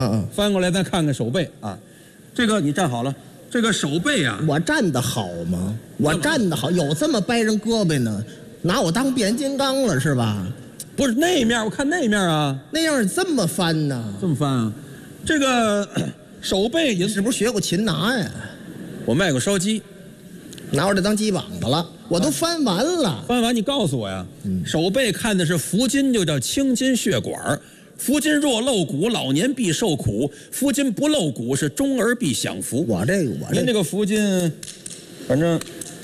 翻过来咱看看手背啊。这个你站好了，这个手背啊， 我站得好吗？我站得好，有这么掰人胳膊呢？拿我当变形金刚了是吧？ 不是那面，我看那面啊， 那样这么翻呢？ 这么翻啊。这个手背也你是不是学过擒拿呀？ 我卖过烧鸡， 拿我这当鸡膀子了，我都翻完了。 翻完你告诉我呀。手背看的是福筋，就叫青筋血管。福筋若露骨，老年必受苦；福筋不露骨，是中儿必享福。您这个福筋，反正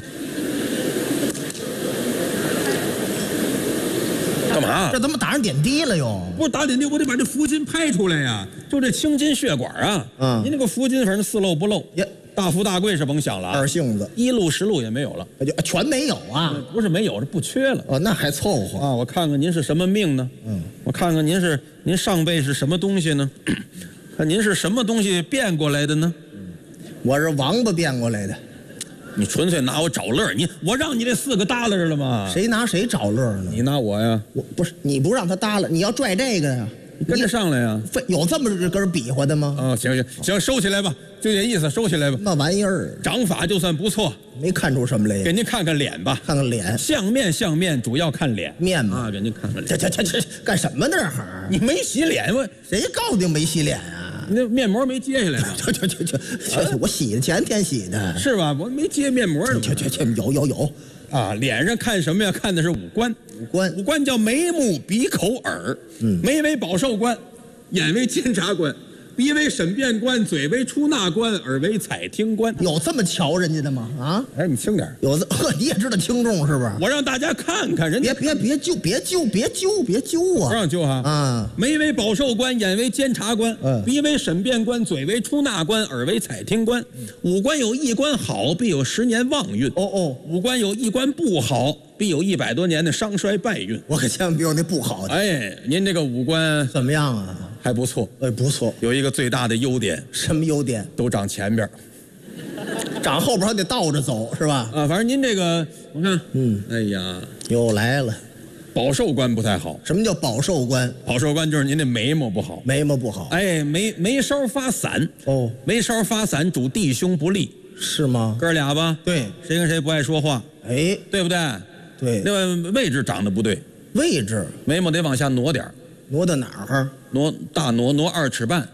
干嘛？ 这怎么打上点滴了又？ 不是打点滴，我得把这福筋拍出来呀。就这青筋血管啊，您这个福筋反正四漏不漏，大富大贵是甭想了啊。 二性子一路十路也没有了， 全没有啊？ 不是没有，是不缺了。 哦，那还凑合啊。我看看您是什么命呢？我看看您上辈是什么东西呢？看您是什么东西变过来的呢？ 我是王八变过来的。 你纯粹拿我找乐，我让你这4个耷拉着了吗？ 谁拿谁找乐呢？ 你拿我呀？ 我不是，你不让他耷拉，你要拽这个呀？ 你跟着上来呀？ 有这么根比划的吗？ 行，收起来吧，就这意思，收起来吧。 那玩意儿掌法就算不错， 没看出什么来。 给您看看脸吧， 看看脸， 相面，主要看脸面嘛啊，给您看看脸。 这干什么呢？这行你没洗脸吗？ 谁告诉你没洗脸啊？ 你那面膜没揭下来呢？ 我洗的，前天洗的， 是吧？我没揭面膜呢。 有啊，脸上看什么呀？看的是五官。五官叫眉目鼻口耳。眉为保寿官，眼为监察官，鼻为审辩官，嘴为出纳官，耳为采听官。 有这么瞧人家的吗？啊！ 哎，你轻点。 有你也知道轻重是不是？ 我让大家看看人家。 别揪啊！ 不让揪哈。啊！眉为保寿官，眼为监察官，鼻为审辩官，嘴为出纳官，耳为采听官。五官有一官好，必有10年旺运。五官有一官不好，必有100多年的伤衰败运。 我可千万别有那不好的。 哎，您这个五官怎么样啊？ 还不错。 不错。 有一个最大的优点。 什么优点？ 都长前边， 长后边还得倒着走是吧？ 啊，反正您这个，我看，哎呀， 又来了。 保寿官不太好。 什么叫保寿官？ 保寿官就是您这眉毛不好。 眉毛不好。 哎，眉梢发散。眉梢发散主弟兄不利。 是吗？ 哥俩吧？ 对。 谁跟谁不爱说话？ 哎， 对不对？ 对。 另外位置长得不对。 位置？ 眉毛得往下挪点。 挪到哪儿？ 挪2尺半。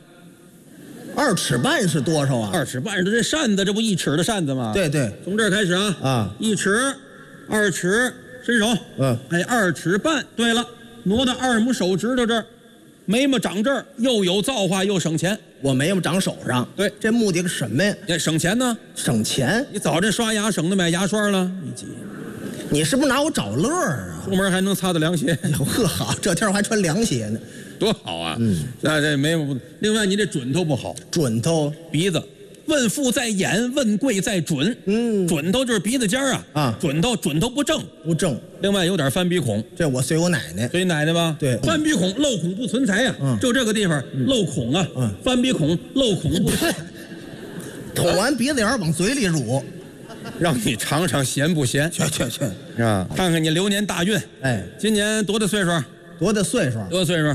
2尺半是多少啊 ？2尺半是这扇子，这不1尺的扇子吗？ 对对。 从这儿开始啊。啊，1尺、2尺，伸手。哎，2尺半。对了，挪到2拇手指头这儿，眉毛长这儿，又有造化又省钱。 我眉毛长手上。对，这目的是什么呀？ 省钱呢？ 省钱。 你早晨刷牙省得买牙刷了。 你是不是拿我找乐啊？ 出门还能擦到凉鞋。 呵，好，这天我还穿凉鞋呢， 多好啊！这眉毛不。另外，你这准头不好。 准头， 鼻子。问富在眼，问贵在准。准头就是鼻子尖儿啊。准头不正。不正。另外有点翻鼻孔。 这我随我奶奶。 随你奶奶吧。对。翻鼻孔漏孔不存财呀。就这个地方漏孔啊。翻鼻孔漏孔不。 捅完鼻子眼往嘴里乳。 让你尝尝咸不咸？ 去是吧？看看你流年大运。哎，今年多大岁数 ？多大岁数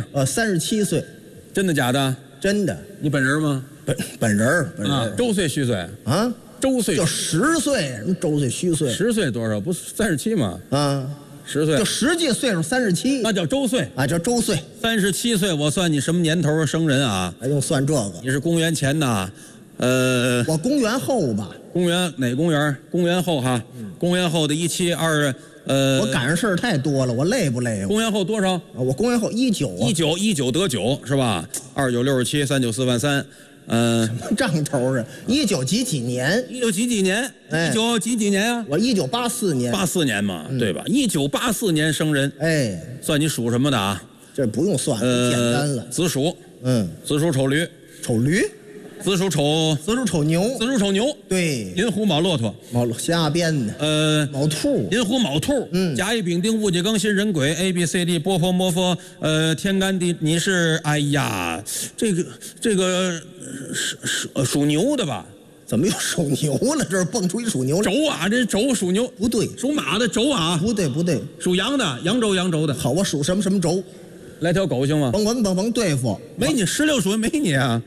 ？37岁。 真的假的？ 真的。 你本人吗？ 本人。 周岁虚岁啊？ 周岁就10岁，什么周岁虚岁 ？10岁多少？不是37吗？啊，10岁。 就实际岁数37， 那叫周岁啊，叫周岁。 37岁，我算你什么年头生人啊？ 还用算这个？ 你是公元前呐？ 我公元后吧。 公元哪公元？公元后哈。公元后的172。 我赶上事儿太多了，我累不累？ 公元后多少？ 我公元后19。 19得9是吧？2967、394万3。 什么账头啊？19几年 ？19几年？19几年啊？ 我1984年。 84年嘛，对吧？1984年生人。哎，算你属什么的啊？ 这不用算，简单了。 子鼠。子鼠丑驴。 丑驴。 子鼠丑牛。子鼠丑牛。对。寅虎卯骆驼。 瞎编的。卯兔。寅虎卯兔。甲乙丙丁戊己庚辛壬癸 A B C D 波婆摩佛天干地你是哎呀这个属牛的吧？ 怎么又属牛了？这是蹦出一属牛来。 轴啊，这轴属牛不对， 属马的轴啊， 不对， 属羊的扬轴的。 好，我属什么轴？ 来条狗行吗？ 甭对付， 没你16属没你啊。